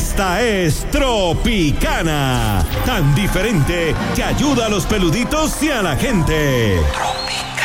Esta es Tropicana, tan diferente que ayuda a los peluditos y a la gente.